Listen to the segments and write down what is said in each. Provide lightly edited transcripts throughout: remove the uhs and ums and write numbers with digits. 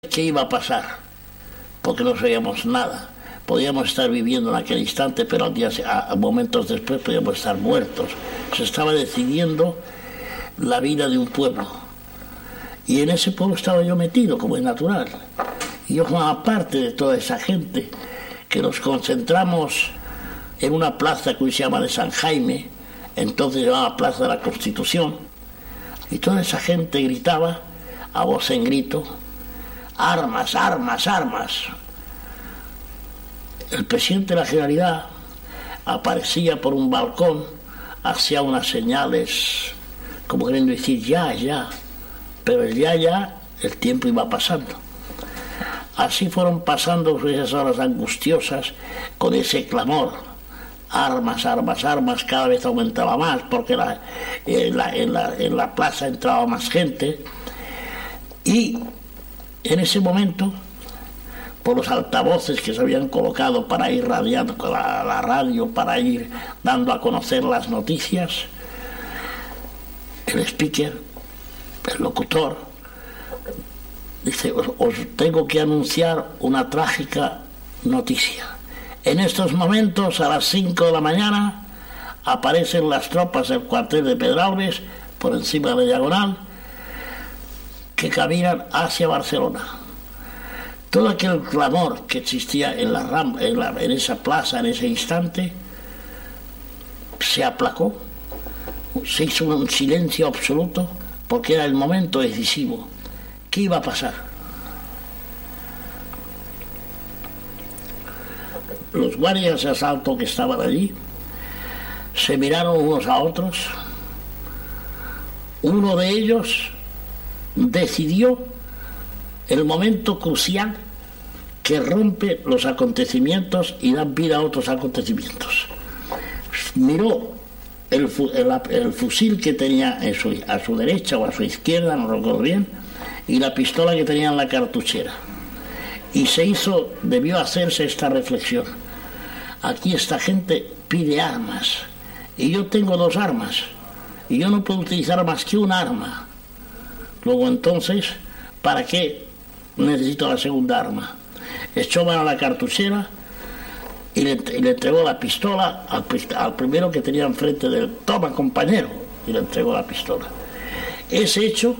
qué iba a pasar, porque no sabíamos nada. Podíamos estar viviendo en aquel instante, pero a momentos después podíamos estar muertos. Se estaba decidiendo la vida de un pueblo. Y en ese pueblo estaba yo metido, como es natural. Y yo formaba parte de toda esa gente, que nos concentramos en una plaza que hoy se llama de San Jaime, entonces se llamaba Plaza de la Constitución, y toda esa gente gritaba a voz en grito: armas, armas, armas. El presidente de la Generalidad aparecía por un balcón, hacía unas señales como queriendo decir ya, ya, pero el ya, el tiempo iba pasando. Así fueron pasando esas horas angustiosas con ese clamor: armas, armas, armas. Cada vez aumentaba más porque en la plaza entraba más gente, y en ese momento, por los altavoces que se habían colocado para ir radiando con la radio, para ir dando a conocer las noticias, el speaker, el locutor, dice: os tengo que anunciar una trágica noticia. En estos momentos, a las 5 de la mañana, aparecen las tropas del cuartel de Pedralbes por encima de la diagonal, que caminan hacia Barcelona. Todo aquel clamor que existía en esa plaza, en ese instante, se aplacó. Se hizo un silencio absoluto, porque era el momento decisivo. ¿Qué iba a pasar? Los guardias de asalto que estaban allí se miraron unos a otros. Uno de ellos decidió el momento crucial que rompe los acontecimientos y da vida a otros acontecimientos. Miró el fusil que tenía a su derecha o a su izquierda, no recuerdo bien, y la pistola que tenía en la cartuchera. Y debió hacerse esta reflexión: aquí esta gente pide armas, y yo tengo 2 armas, y yo no puedo utilizar más que un arma. Luego entonces, ¿para qué necesito la segunda arma? Echó mano a la cartuchera y le entregó la pistola al primero que tenía enfrente de él. Toma, compañero, y le entregó la pistola. Ese hecho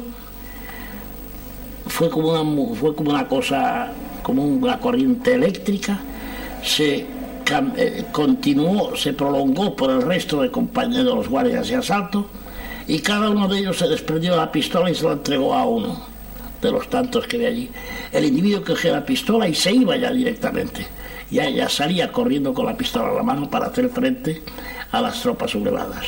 fue como una cosa, como una corriente eléctrica. Se continuó, se prolongó por el resto de compañeros de los guardias de asalto, y cada uno de ellos se desprendió de la pistola y se la entregó a uno de los tantos que había allí. El individuo cogió la pistola y se iba ya directamente. Ya salía corriendo con la pistola en la mano para hacer frente a las tropas sublevadas.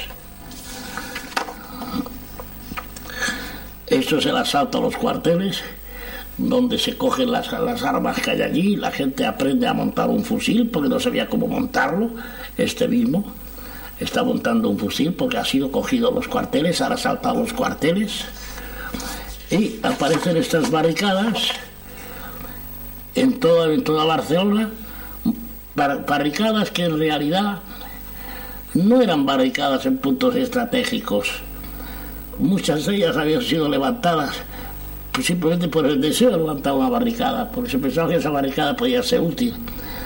Esto es el asalto a los cuarteles, donde se cogen las armas que hay allí. La gente aprende a montar un fusil porque no sabía cómo montarlo. Este mismo está montando un fusil porque ha sido cogido en los cuarteles, ahora salta a los cuarteles. Y aparecen estas barricadas en toda Barcelona, barricadas que en realidad no eran barricadas en puntos estratégicos. Muchas de ellas habían sido levantadas simplemente por el deseo de levantar una barricada, porque se pensaba que esa barricada podía ser útil.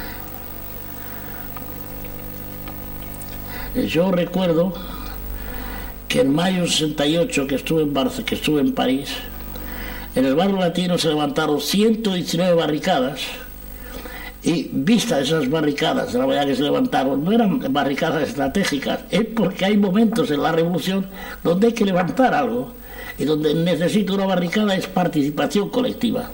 Yo recuerdo que en mayo del 68, que estuve en París, en el barrio latino se levantaron 119 barricadas, y vistas esas barricadas, de la manera que se levantaron, no eran barricadas estratégicas, es porque hay momentos en la revolución donde hay que levantar algo, y donde necesita una barricada es participación colectiva.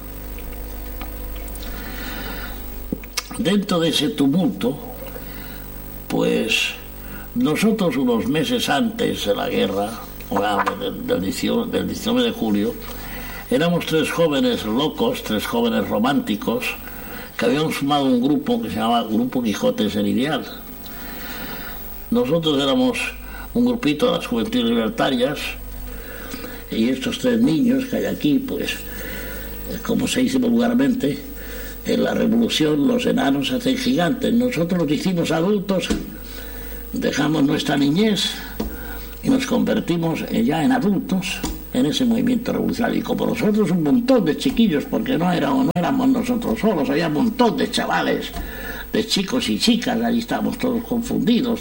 Dentro de ese tumulto, pues nosotros, unos meses antes de la guerra, del 19 de julio, éramos 3 jóvenes locos, 3 jóvenes románticos, que habíamos formado un grupo que se llamaba Grupo Quijotes en Ideal. Nosotros éramos un grupito de las Juventudes Libertarias, y estos 3 niños que hay aquí, pues, como se dice vulgarmente, en la revolución los enanos se hacen gigantes. Nosotros nos hicimos adultos, dejamos nuestra niñez y nos convertimos ya en adultos, en ese movimiento revolucionario. Y como nosotros, un montón de chiquillos, porque no éramos nosotros solos, había un montón de chavales, de chicos y chicas, allí estábamos todos confundidos.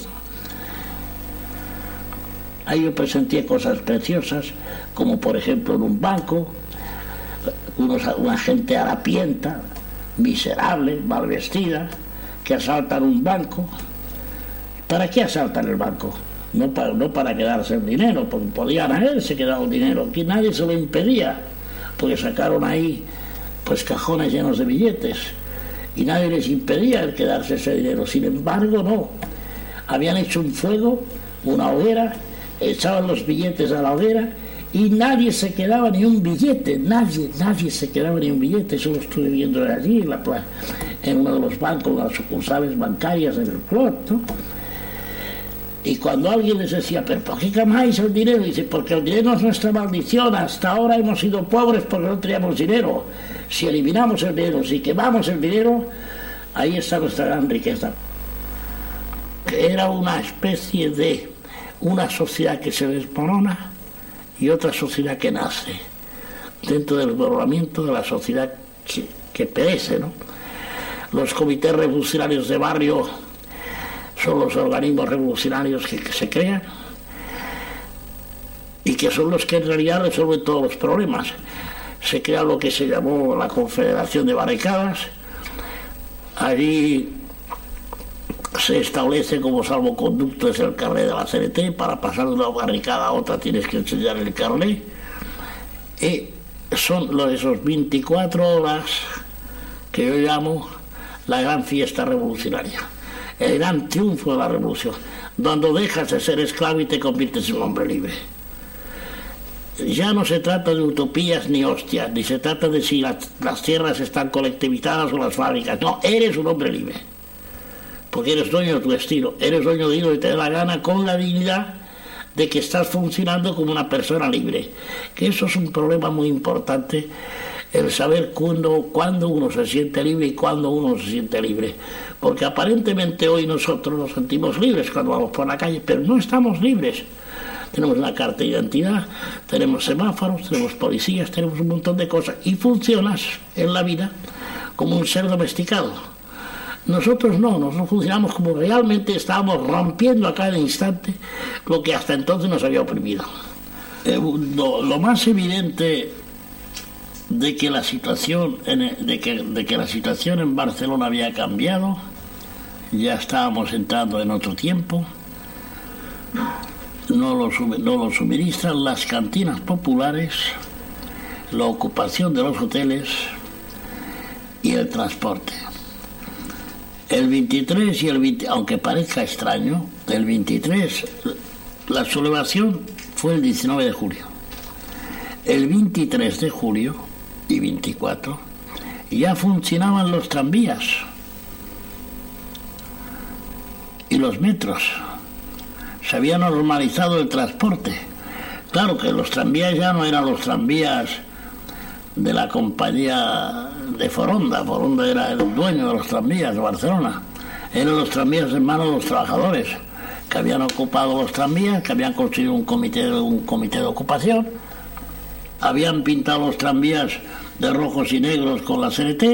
Ahí yo presenté cosas preciosas, como por ejemplo en un banco, una gente harapienta, miserable, mal vestida, que asaltan un banco. ¿Para qué asaltan el banco? No para quedarse el dinero, porque podían haberse quedado el dinero, aquí nadie se lo impedía, porque sacaron ahí pues cajones llenos de billetes y nadie les impedía el quedarse ese dinero. Sin embargo, no, habían hecho un fuego, una hoguera, echaban los billetes a la hoguera y nadie se quedaba ni un billete, nadie se quedaba ni un billete. Eso lo estuve viendo allí en uno de los bancos, las sucursales bancarias en el Clot, ¿no? Y cuando alguien les decía, ¿pero por qué quemáis el dinero? Dice, porque el dinero es nuestra maldición, hasta ahora hemos sido pobres porque no teníamos dinero. Si eliminamos el dinero, si quemamos el dinero, ahí está nuestra gran riqueza. Era una especie de una sociedad que se desmorona y otra sociedad que nace dentro del desmoronamiento de la sociedad que perece, ¿no? Los comités revolucionarios de barrio son los organismos revolucionarios que se crean y que son los que en realidad resuelven todos los problemas. Se crea lo que se llamó la Confederación de Barricadas. Allí se establece como salvoconducto es el carnet de la CNT. Para pasar de una barricada a otra tienes que enseñar el carnet. Y son esos 24 horas que yo llamo la gran fiesta revolucionaria, el gran triunfo de la revolución, donde dejas de ser esclavo y te conviertes en un hombre libre. Ya no se trata de utopías ni hostias, ni se trata de si las tierras están colectivizadas o las fábricas. No, eres un hombre libre, porque eres dueño de tu destino, eres dueño de lo que te dé la gana, con la dignidad de que estás funcionando como una persona libre. Que eso es un problema muy importante, el saber cuándo uno se siente libre y cuándo uno se siente libre. Porque aparentemente hoy nosotros nos sentimos libres cuando vamos por la calle, pero no estamos libres. Tenemos una carta de identidad, tenemos semáforos, tenemos policías, tenemos un montón de cosas y funcionas en la vida como un ser domesticado. Nosotros no, nosotros funcionamos como realmente estábamos rompiendo a cada instante lo que hasta entonces nos había oprimido. Lo más evidente de que la situación en Barcelona había cambiado, ya estábamos entrando en otro tiempo. No lo suministran las cantinas populares, la ocupación de los hoteles y el transporte. El 23 y el 20, aunque parezca extraño, el 23, la sublevación fue el 19 de julio. El 23 de julio y 24 ya funcionaban los tranvías y los metros. Se había normalizado el transporte. Claro que los tranvías ya no eran los tranvías de la compañía de Foronda. Foronda era el dueño de los tranvías de Barcelona. Eran los tranvías en manos de los trabajadores que habían ocupado los tranvías, que habían construido un comité de ocupación, habían pintado los tranvías de rojos y negros con la CNT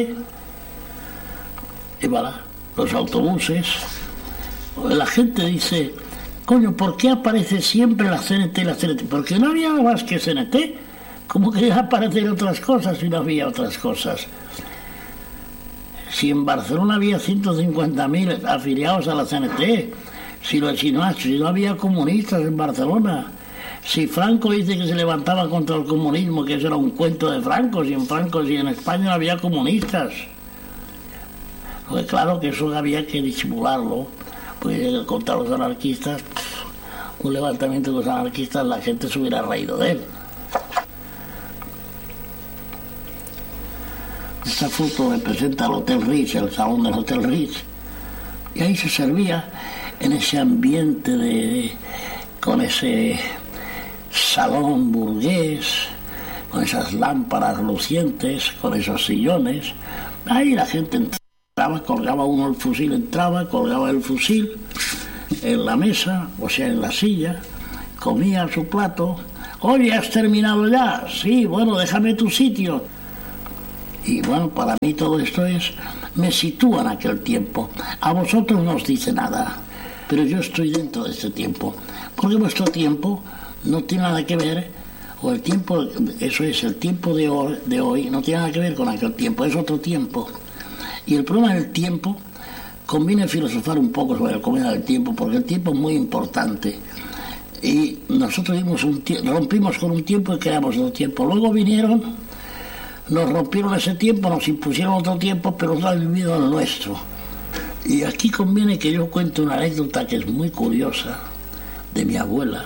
y voilà, los autobuses. La gente dice, coño, ¿por qué aparece siempre la CNT y la CNT? Porque no había más que CNT. ¿Cómo querían aparecer otras cosas si no había otras cosas? Si en Barcelona había 150.000 afiliados a la CNT, si no había comunistas en Barcelona, si Franco dice que se levantaba contra el comunismo, que eso era un cuento de Franco, si en España no había comunistas. Pues claro que eso había que disimularlo, porque contra los anarquistas, un levantamiento de los anarquistas, la gente se hubiera reído de él. Esta foto representa el Hotel Ritz, el salón del Hotel Ritz, y ahí se servía en ese ambiente con ese salón burgués, con esas lámparas lucientes, con esos sillones. Ahí la gente entraba, colgaba uno el fusil, colgaba el fusil en la mesa, o sea, en la silla, comía su plato, Oye, ¿has terminado ya? Sí, bueno, déjame tu sitio. Y bueno, para mí todo esto me sitúa en aquel tiempo. A vosotros no os dice nada, pero yo estoy dentro de este tiempo. Porque vuestro tiempo no tiene nada que ver, o el tiempo, eso es, el tiempo de hoy no tiene nada que ver con aquel tiempo, es otro tiempo. Y el problema del tiempo, conviene filosofar un poco sobre el problema del tiempo, porque el tiempo es muy importante. Y nosotros rompimos con un tiempo y creamos otro tiempo. Luego vinieron, nos rompieron ese tiempo, nos impusieron otro tiempo, pero no han vivido el nuestro. Y aquí conviene que yo cuente una anécdota que es muy curiosa, de mi abuela,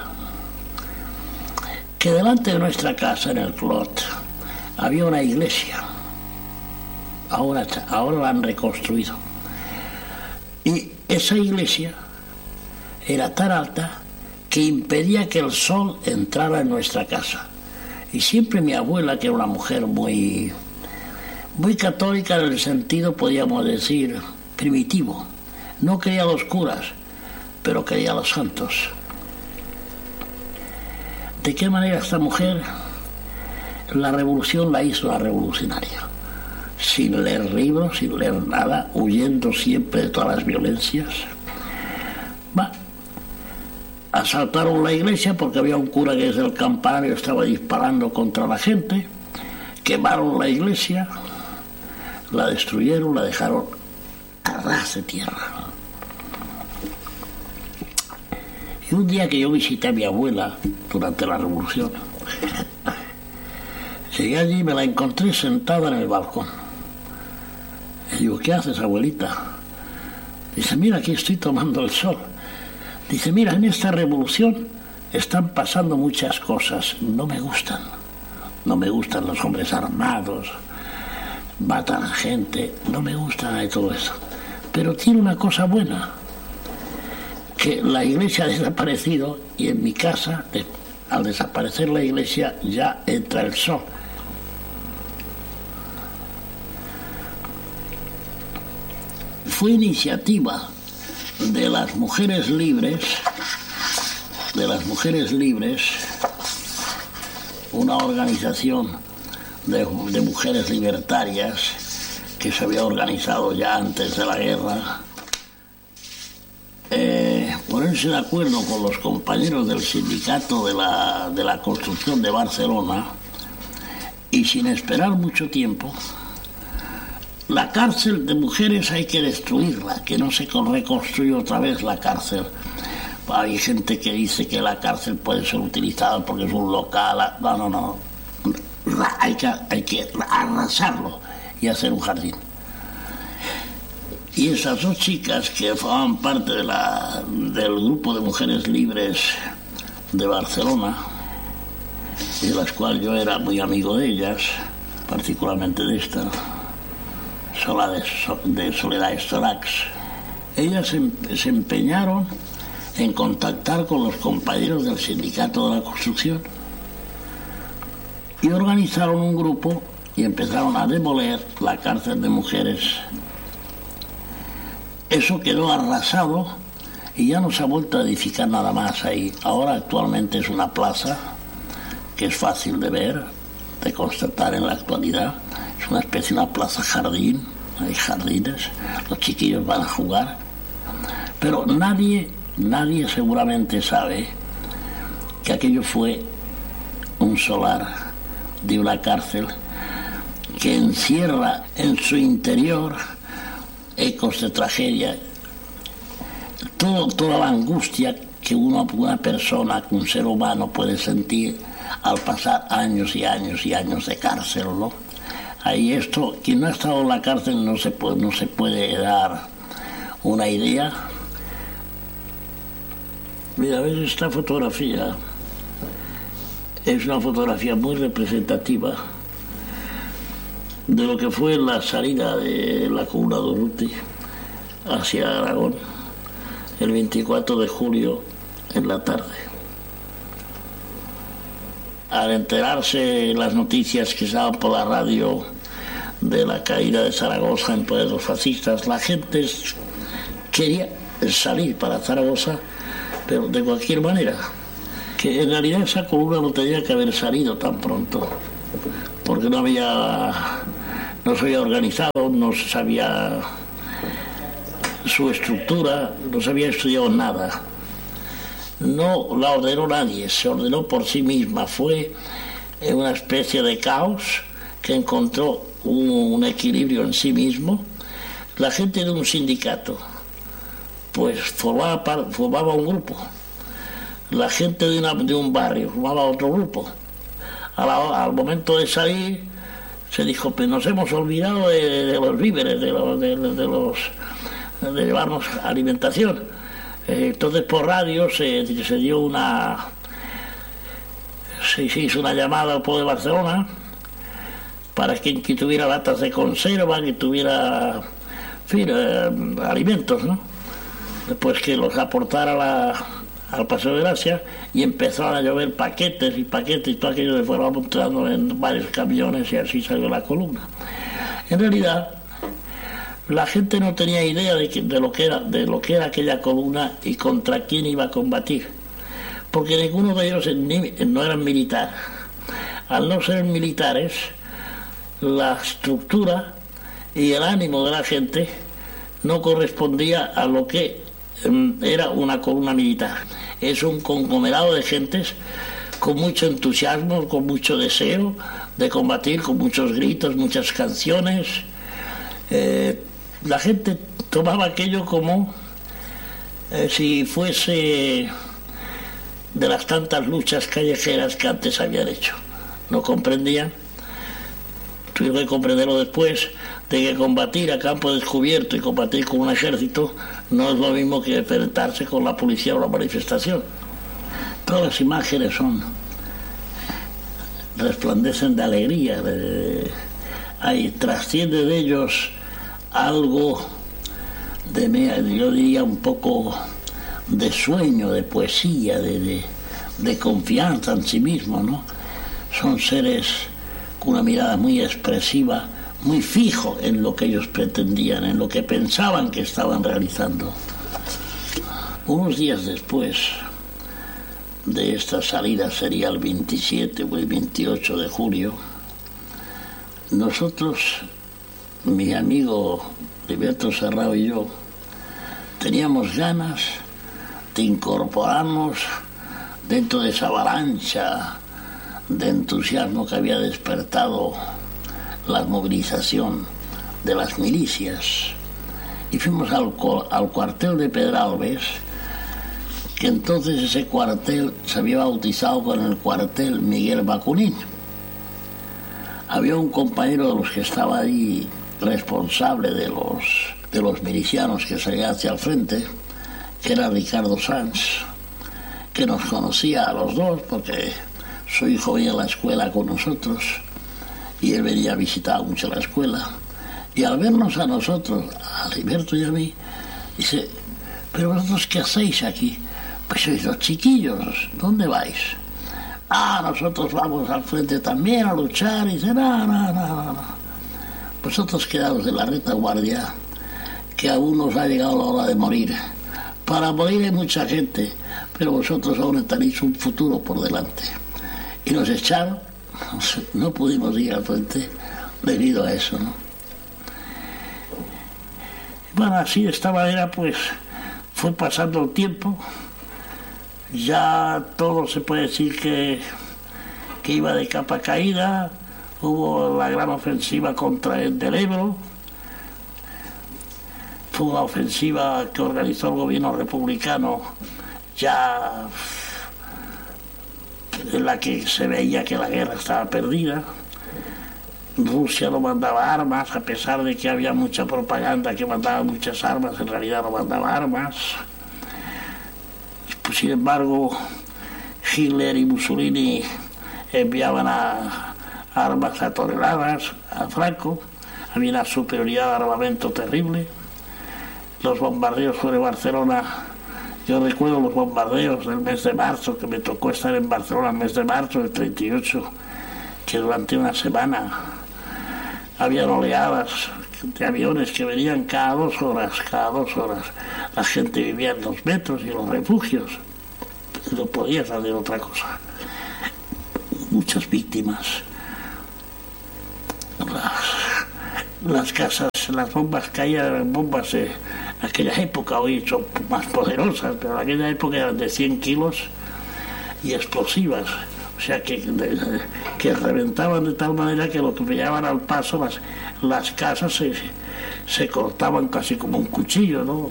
que delante de nuestra casa, en el Clot, había una iglesia. Ahora la han reconstruido. Y esa iglesia era tan alta que impedía que el sol entrara en nuestra casa. Y siempre mi abuela, que era una mujer muy católica en el sentido, podríamos decir, primitivo, no quería a los curas, pero quería a los santos. ¿De qué manera esta mujer la revolución la hizo la revolucionaria? Sin leer libros, sin leer nada, huyendo siempre de todas las violencias. Asaltaron la iglesia porque había un cura que desde el campanario estaba disparando contra la gente, quemaron la iglesia, la destruyeron, la dejaron a ras de tierra. Y un día que yo visité a mi abuela durante la revolución, llegué allí y me la encontré sentada en el balcón. Y digo, ¿qué haces, abuelita? Dice, mira, aquí estoy tomando el sol. Dice, mira, en esta revolución están pasando muchas cosas, no me gustan. No me gustan los hombres armados, matan a gente, no me gusta nada de todo eso. Pero tiene una cosa buena, que la iglesia ha desaparecido y en mi casa, al desaparecer la iglesia, ya entra el sol. Fue iniciativa de las mujeres libres, una organización de mujeres libertarias que se había organizado ya antes de la guerra, ponerse de acuerdo con los compañeros del sindicato de la construcción de Barcelona, y sin esperar mucho tiempo, la cárcel de mujeres hay que destruirla, que no se reconstruya otra vez la cárcel. Hay gente que dice que la cárcel puede ser utilizada porque es un local. No. Hay que arrasarlo y hacer un jardín. Y esas dos chicas que formaban parte del grupo de mujeres libres de Barcelona, y de las cuales yo era muy amigo de ellas, particularmente de esta, de Soledad Estorax, ellas se empeñaron en contactar con los compañeros del sindicato de la construcción y organizaron un grupo y empezaron a demoler la cárcel de mujeres. Eso quedó arrasado y ya no se ha vuelto a edificar nada más ahí. Ahora actualmente es una plaza que es fácil de ver, de constatar en la actualidad. Es una especie de una plaza jardín, hay jardines, los chiquillos van a jugar, pero nadie seguramente sabe que aquello fue un solar de una cárcel que encierra en su interior ecos de tragedia, toda la angustia que una persona, un ser humano puede sentir al pasar años y años y años de cárcel, ¿no? Ahí quien no ha estado en la cárcel no se puede dar una idea. Mira, ves, esta fotografía es una fotografía muy representativa de lo que fue la salida de la Comuna de Urruti hacia Aragón el 24 de julio en la tarde. Al enterarse las noticias que estaban por la radio de la caída de Zaragoza en poder de los fascistas, la gente quería salir para Zaragoza, pero de cualquier manera. que en realidad esa columna no tenía que haber salido tan pronto, porque no se había organizado, no se sabía su estructura, no se había estudiado nada. No la ordenó nadie, se ordenó por sí misma, fue una especie de caos que encontró un equilibrio en sí mismo. La gente de un sindicato pues formaba un grupo, la gente de un barrio formaba otro grupo. Al momento de salir se dijo, pues nos hemos olvidado de los víveres, de llevarnos alimentación. Entonces por radio se hizo una llamada al pueblo de Barcelona para que tuviera latas de conserva, que tuviera, en fin, alimentos, ¿no? Después que los aportara al Paseo de Gracia, y empezaron a llover paquetes y todo aquello se fueron amontando en varios camiones, y así salió la columna. En realidad la gente no tenía idea de lo que era aquella columna y contra quién iba a combatir, porque ninguno de ellos no eran militares. Al no ser militares, la estructura y el ánimo de la gente no correspondía a lo que era una columna militar. Es un conglomerado de gentes con mucho entusiasmo, con mucho deseo de combatir, con muchos gritos, muchas canciones. La gente tomaba aquello como si fuese de las tantas luchas callejeras que antes habían hecho. No comprendían, tuvieron que comprenderlo después, de que combatir a campo descubierto y combatir con un ejército no es lo mismo que enfrentarse con la policía o la manifestación. Todas las imágenes resplandecen de alegría, trasciende de ellos algo yo diría un poco de sueño, de poesía, de confianza en sí mismo, ¿no? Son seres con una mirada muy expresiva, muy fijo en lo que ellos pretendían, en lo que pensaban que estaban realizando. Unos días después de esta salida, sería el 27 o el 28 de julio, nosotros, mi amigo Heriberto Serrao y yo, teníamos ganas de incorporarnos dentro de esa avalancha de entusiasmo que había despertado la movilización de las milicias, y fuimos al cuartel de Pedralbes, que entonces ese cuartel se había bautizado con el cuartel Miguel Bacunín. Había un compañero de los que estaba ahí, responsable de los milicianos que salían hacia el frente, que era Ricardo Sanz, que nos conocía a los dos porque su hijo venía a la escuela con nosotros y él venía a visitar mucho la escuela, y al vernos a nosotros, a Heriberto y a mí, dice, ¿pero vosotros qué hacéis aquí? Pues sois los chiquillos, ¿dónde vais? Nosotros vamos al frente también a luchar. Y dice, no. Vosotros quedaos de la retaguardia, que aún nos ha llegado la hora de morir. Para morir hay mucha gente, pero vosotros aún tenéis un futuro por delante. Y nos echaron, no pudimos ir al frente debido a eso, ¿no? Bueno, así de esta manera pues fue pasando el tiempo. Ya todo se puede decir que iba de capa caída. Hubo la gran ofensiva contra el del Ebro. Fue una ofensiva que organizó el gobierno republicano, ya en la que se veía que la guerra estaba perdida. Rusia no mandaba armas, a pesar de que había mucha propaganda que mandaba muchas armas, en realidad no mandaba armas. Pues, sin embargo, Hitler y Mussolini enviaban armas a toneladas a Franco. Había una superioridad de armamento terrible. Los bombardeos sobre Barcelona, yo recuerdo los bombardeos del mes de marzo, que me tocó estar en Barcelona el mes de marzo del 38, que durante una semana había oleadas de aviones que venían cada dos horas. La gente vivía en los metros y en los refugios. no podías hacer otra cosa. Muchas víctimas. Las casas, las bombas caían, las bombas de aquella época, hoy son más poderosas, pero en aquella época eran de 100 kilos y explosivas. O sea que reventaban de tal manera que lo que brillaban al paso, las casas se cortaban casi como un cuchillo, ¿no?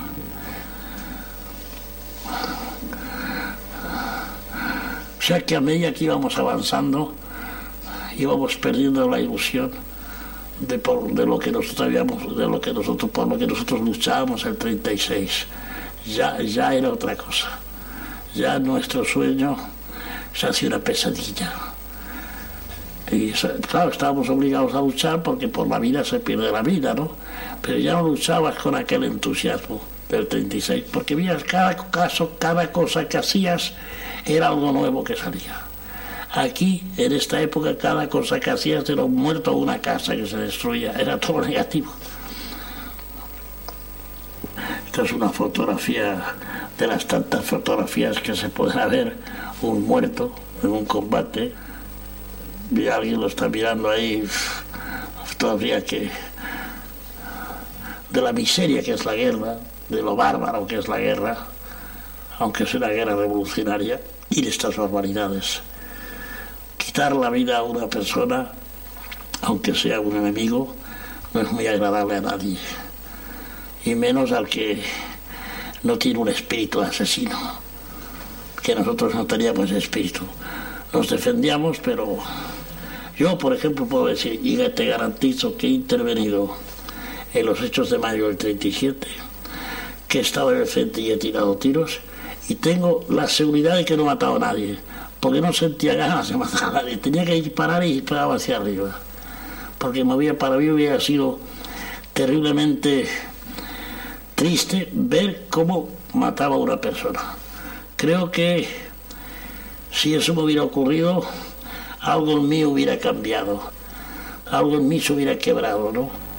O sea que a medida que íbamos avanzando, íbamos perdiendo la ilusión de lo que nosotros habíamos, por lo que nosotros luchábamos el 36. Ya era otra cosa. Ya nuestro sueño se hacía una pesadilla. Y claro, estábamos obligados a luchar porque por la vida se pierde la vida, ¿no? Pero ya no luchabas con aquel entusiasmo del 36, porque veías cada cosa que hacías era algo nuevo que salía. Aquí, en esta época, cada cosa que hacías era un muerto o una casa que se destruía, era todo negativo. Esta es una fotografía de las tantas fotografías que se pueden ver, un muerto en un combate, y alguien lo está mirando ahí, todavía que de la miseria que es la guerra, de lo bárbaro que es la guerra, aunque sea una guerra revolucionaria, y de estas barbaridades. Quitar la vida a una persona, aunque sea un enemigo, no es muy agradable a nadie, y menos al que no tiene un espíritu asesino, que nosotros no teníamos ese espíritu. Nos defendíamos, pero yo, por ejemplo, puedo decir, y te garantizo que he intervenido en los hechos de mayo del 37, que he estado en el frente y he tirado tiros, y tengo la seguridad de que no he matado a nadie, porque no sentía ganas de matar a nadie. Tenía que disparar y disparaba hacia arriba, porque para mí hubiera sido terriblemente triste ver cómo mataba a una persona. Creo que si eso me hubiera ocurrido, algo en mí hubiera cambiado, algo en mí se hubiera quebrado, ¿no?